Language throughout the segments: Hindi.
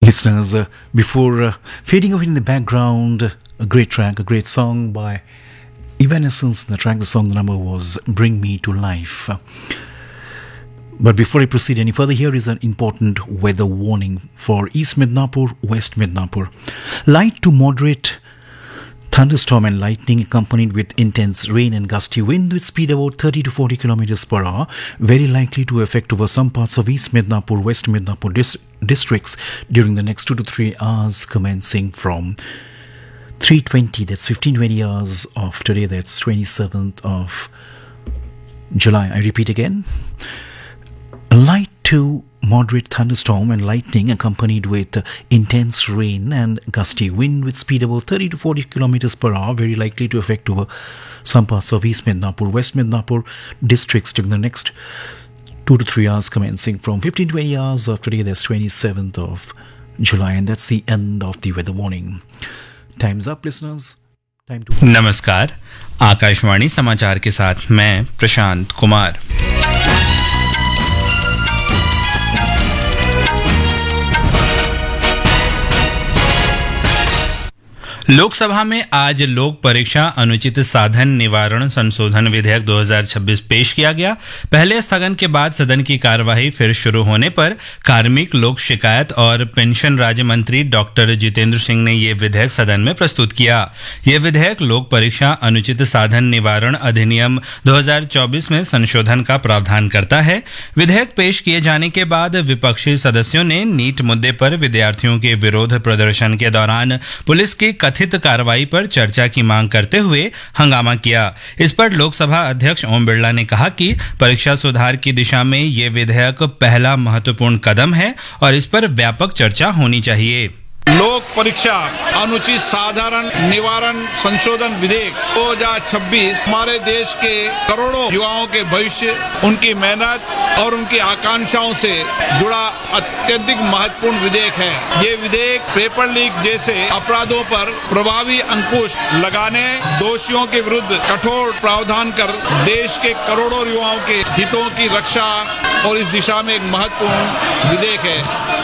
Listeners, before fading away in the background, a great track, a great song by Evanescence. The song number was Bring Me to Life. But before I proceed any further, here is an important weather warning for East Midnapur, West Midnapur. Light to moderate thunderstorm and lightning accompanied with intense rain and gusty wind with speed about 30 to 40 kilometers per hour, very likely to affect over some parts of East Midnapur, West Midnapur districts during the next 2 to 3 hours commencing from 3:20, that's 15:20 hours of today, that's 27th of July. I repeat again, a light to moderate thunderstorm and lightning accompanied with intense rain and gusty wind with speed about 30 to 40 kilometers per hour, very likely to affect over some parts of East Midnapur, West Midnapur districts during the next 2 to 3 hours commencing from 15-20 hours of today, that's 27th of July. And that's the end of the weather warning. Time's up, listeners. Time to... नमस्कार, आकाशवाणी समाचार के साथ मैं प्रशांत कुमार। लोकसभा में आज लोक परीक्षा अनुचित साधन निवारण संशोधन विधेयक 2026 पेश किया गया। पहले स्थगन के बाद सदन की कार्यवाही फिर शुरू होने पर कार्मिक, लोक शिकायत और पेंशन राज्य मंत्री डॉक्टर जितेंद्र सिंह ने ये विधेयक सदन में प्रस्तुत किया। यह विधेयक लोक परीक्षा अनुचित साधन निवारण अधिनियम 2024 में संशोधन का प्रावधान करता है। विधेयक पेश किए जाने के बाद विपक्षी सदस्यों ने नीट मुद्दे पर विद्यार्थियों के विरोध प्रदर्शन के दौरान पुलिस की कथित कार्रवाई पर चर्चा की मांग करते हुए हंगामा किया। इस पर लोकसभा अध्यक्ष ओम बिरला ने कहा कि परीक्षा सुधार की दिशा में ये विधेयक पहला महत्वपूर्ण कदम है और इस पर व्यापक चर्चा होनी चाहिए। लोक परीक्षा अनुचित साधारण निवारण संशोधन विधेयक 2026 हमारे देश के करोड़ों युवाओं के भविष्य, उनकी मेहनत और उनकी आकांक्षाओं से जुड़ा अत्यधिक महत्वपूर्ण विधेयक है। ये विधेयक पेपर लीक जैसे अपराधों पर प्रभावी अंकुश लगाने, दोषियों के विरुद्ध कठोर प्रावधान कर देश के करोड़ों युवाओं के हितों की रक्षा और इस दिशा में एक महत्वपूर्ण विधेयक है।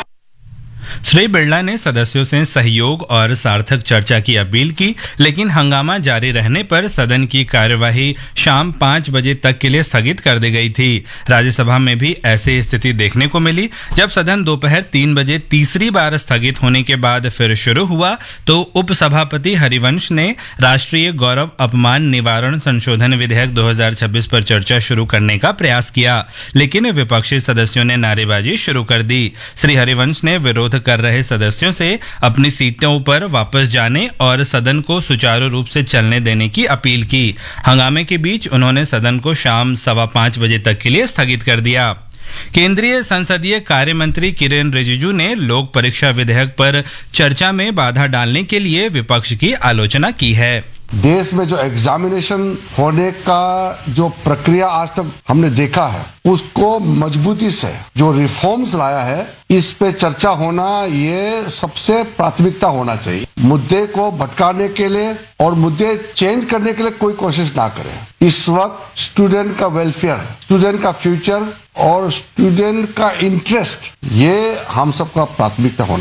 श्री बिरला ने सदस्यों से सहयोग और सार्थक चर्चा की अपील की, लेकिन हंगामा जारी रहने पर सदन की कार्यवाही शाम 5 बजे तक के लिए स्थगित कर दी गई थी। राज्यसभा में भी ऐसी स्थिति देखने को मिली। जब सदन दोपहर 3 बजे तीसरी बार स्थगित होने के बाद फिर शुरू हुआ तो उपसभापति हरिवंश ने राष्ट्रीय गौरव अपमान निवारण संशोधन विधेयक 2026 पर चर्चा शुरू करने का प्रयास किया, लेकिन विपक्षी सदस्यों ने नारेबाजी शुरू कर दी। श्री हरिवंश ने विरोध कर रहे सदस्यों से अपनी सीटों पर वापस जाने और सदन को सुचारू रूप से चलने देने की अपील की। हंगामे के बीच उन्होंने सदन को शाम 5:15 बजे तक के लिए स्थगित कर दिया। केंद्रीय संसदीय कार्य मंत्री किरेन रिजिजू ने लोक परीक्षा विधेयक पर चर्चा में बाधा डालने के लिए विपक्ष की आलोचना की है। देश में जो एग्जामिनेशन होने का जो प्रक्रिया आज तक हमने देखा है, उसको मजबूती से जो रिफॉर्म्स लाया है, इस पे चर्चा होना ये सबसे प्राथमिकता होना चाहिए। मुद्दे को भटकाने के लिए और मुद्दे चेंज करने के लिए कोई कोशिश ना करें। इस वक्त स्टूडेंट का वेलफेयर, स्टूडेंट का फ्यूचर और स्टूडेंट का इंटरेस्ट, ये हम सबका प्राथमिकता होना